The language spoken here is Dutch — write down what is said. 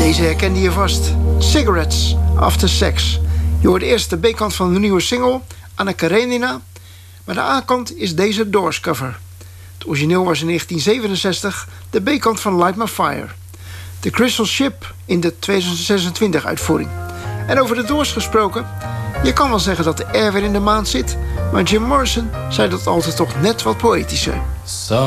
Deze herkende je vast. Cigarettes After Sex. Je hoort eerst de B-kant van de nieuwe single, Anna Karenina. Maar de A-kant is deze Doors cover. Het origineel was in 1967 de B-kant van Light My Fire. The Crystal Ship in de 2026 uitvoering. En over de Doors gesproken, je kan wel zeggen dat de R weer in de maand zit, maar Jim Morrison zei dat altijd toch net wat poëtischer.